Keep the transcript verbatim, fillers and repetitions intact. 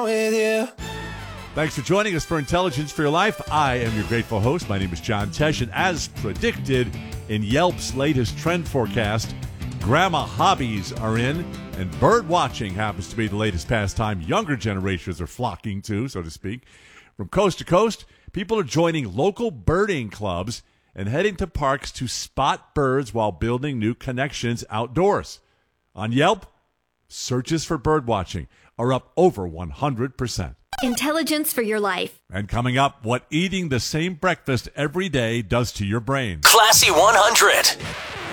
I'm with you. Thanks for joining us for Intelligence for Your Life. I am your grateful host. My name is John Tesh, and as predicted in Yelp's latest trend forecast, grandma hobbies are in, and bird watching happens to be the latest pastime younger generations are flocking to, so to speak. From coast to coast, people are joining local birding clubs and heading to parks to spot birds while building new connections outdoors. On Yelp, searches for bird watching are up over one hundred percent. Intelligence for Your Life. And coming up, what eating the same breakfast every day does to your brain. Classy one hundred.